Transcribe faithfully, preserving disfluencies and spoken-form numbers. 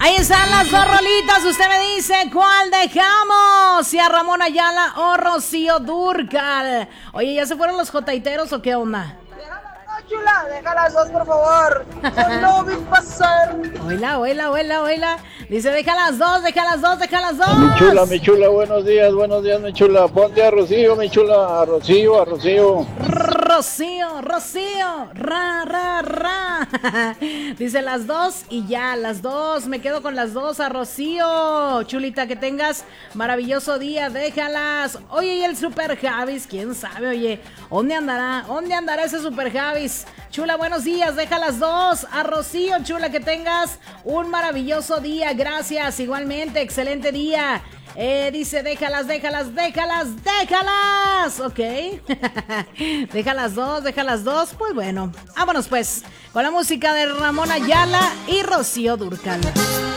Ahí están las dos rolitas. Usted me dice cuál dejamos. Si a Ramón Ayala o Rocío Dúrcal. Oye, ¿ya se fueron los jotaiteros o qué onda? No, chula, deja las dos, por favor. No vi pasar. Oila, oila, oila, oila. Dice, deja las dos, deja las dos, deja las dos. Mi chula, mi chula, buenos días, buenos días, mi chula. Ponte a Rocío, mi chula, a Rocío, a Rocío. Rocío, Rocío, ra, ra, ra. Dice las dos y ya, las dos. Me quedo con las dos a Rocío. Chulita, que tengas maravilloso día, déjalas. Oye, y el Super Javis, quién sabe, oye, ¿dónde andará? ¿Dónde andará ese Super Javis? Chula, buenos días, deja las dos a Rocío. Chula, que tengas un maravilloso día, gracias, igualmente, excelente día. Eh, dice, déjalas, déjalas, déjalas, déjalas. Ok. Deja las dos, deja las dos. Pues bueno, vámonos pues con la música de Ramón Ayala y Rocío Dúrcal.